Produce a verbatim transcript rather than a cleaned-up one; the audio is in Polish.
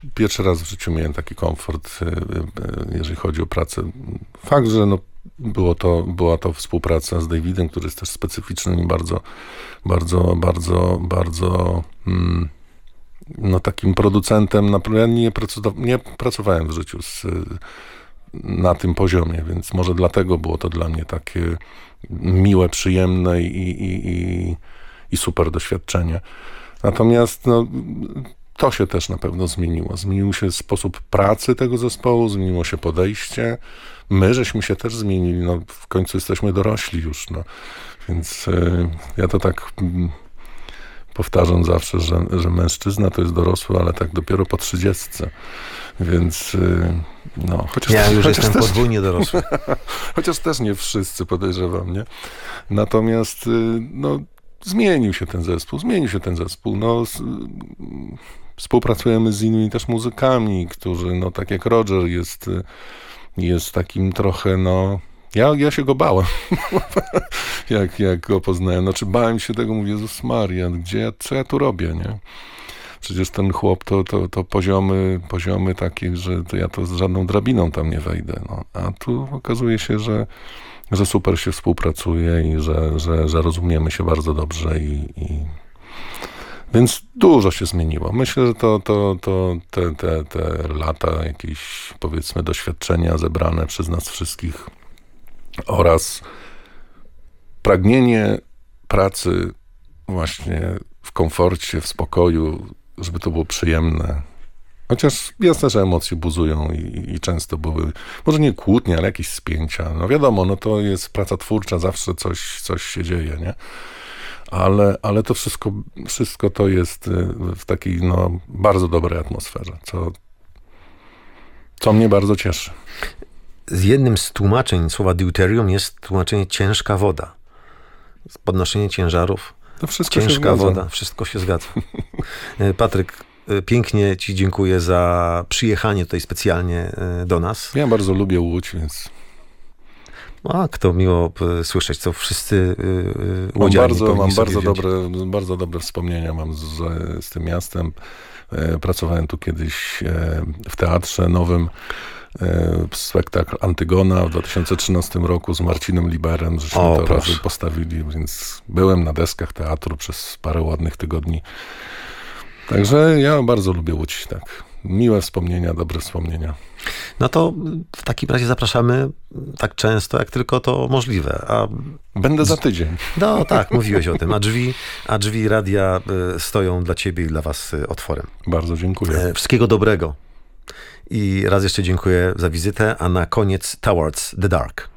pierwszy raz w życiu miałem taki komfort, jeżeli chodzi o pracę. Fakt, że no, było to, była to współpraca z Davidem, który jest też specyficznym i bardzo, bardzo, bardzo, bardzo mm, no, takim producentem. Ja nie, pracowa- nie pracowałem w życiu z, na tym poziomie, więc może dlatego było to dla mnie takie miłe, przyjemne i, i, i, i super doświadczenie. Natomiast no, to się też na pewno zmieniło. Zmienił się sposób pracy tego zespołu, zmieniło się podejście. My żeśmy się też zmienili. No, w końcu jesteśmy dorośli już. No. Więc y, ja to tak y, powtarzam zawsze, że, że mężczyzna to jest dorosły, ale tak dopiero po trzydziestce. Więc y, no, chociaż ja też, już chociaż jestem też, podwójnie dorosły. chociaż też nie wszyscy, podejrzewam, nie? Natomiast y, no, zmienił się ten zespół, zmienił się ten zespół. No, s, współpracujemy z innymi też muzykami, którzy, no tak jak Roger jest, jest takim trochę, no, ja, ja się go bałem, jak, jak go poznałem. Znaczy bałem się tego, mówię, Jezus Maria, gdzie ja, co ja tu robię, nie? Przecież ten chłop to, to, to poziomy, poziomy takie, że to ja to z żadną drabiną tam nie wejdę. No. A tu okazuje się, że, że super się współpracuje i że, że, że rozumiemy się bardzo dobrze i, i więc dużo się zmieniło. Myślę, że to, to, to te, te, te lata, jakieś powiedzmy doświadczenia zebrane przez nas wszystkich oraz pragnienie pracy właśnie w komforcie, w spokoju, żeby to było przyjemne. Chociaż jasne, że emocje buzują i, i często były, może nie kłótnie, ale jakieś spięcia. No wiadomo, no to jest praca twórcza, zawsze coś, coś się dzieje, nie? Ale, ale to wszystko, wszystko to jest w takiej no, bardzo dobrej atmosferze, co, co mnie bardzo cieszy. Z jednym z tłumaczeń słowa deuterium jest tłumaczenie ciężka woda. Podnoszenie ciężarów. To wszystko ciężka się woda. Wszystko się zgadza. Patryk, pięknie ci dziękuję za przyjechanie tutaj specjalnie do nas. Ja bardzo lubię Łódź, więc... A, kto miło słyszeć, co wszyscy mam łodzianie bardzo, mam bardzo wziąć. dobre, bardzo dobre wspomnienia mam z, z tym miastem. Pracowałem tu kiedyś w Teatrze Nowym. Spektakl Antygona w dwa tysiące trzynastym roku z Marcinem Liberem, żeśmy o, to proszę. razem postawili, więc byłem na deskach teatru przez parę ładnych tygodni. Także ja bardzo lubię Łódź, tak. Miłe wspomnienia, dobre wspomnienia. No to w takim razie zapraszamy tak często, jak tylko to możliwe. A... Będę za tydzień. No tak, mówiłeś o tym. A drzwi, a drzwi radia stoją dla ciebie i dla was otworem. Bardzo dziękuję. Wszystkiego dobrego. I raz jeszcze dziękuję za wizytę, a na koniec Towards the Dark.